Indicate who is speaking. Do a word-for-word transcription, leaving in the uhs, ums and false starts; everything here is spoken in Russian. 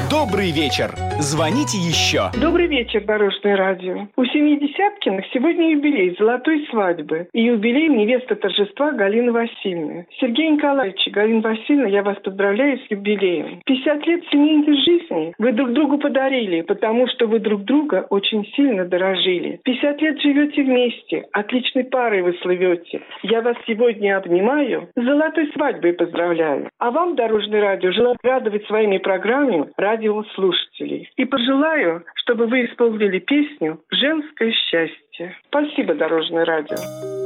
Speaker 1: Добрый вечер. Звоните еще.
Speaker 2: Добрый вечер, Дорожное радио. У семидесяткиных сегодня юбилей золотой свадьбы. И юбилей невеста торжества Галины Васильевны. Сергей Николаевич и Галина Васильевна, я вас поздравляю с юбилеем. пятьдесят лет семейной жизни вы друг другу подарили, потому что вы друг друга очень сильно дорожили. пятьдесят лет живете вместе, отличной парой вы слывете. Я вас сегодня обнимаю, с золотой свадьбой поздравляю. А вам, Дорожное радио, желаю радовать своими программами радиослушателей. И пожелаю, чтобы вы исполнили песню «Женское счастье». Спасибо, Дорожное радио.